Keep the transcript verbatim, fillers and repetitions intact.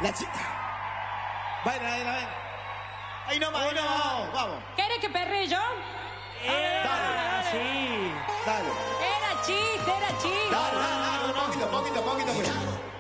La chica. Vayan, vayan, vayan. Ahí nomás, ahí nomás. Vamos. ¿Querés que perre yo? Eh, Ah, sí. Dale. Era chiste, era chiste. Dale, dale, dale. Poquito, poquito, poquito.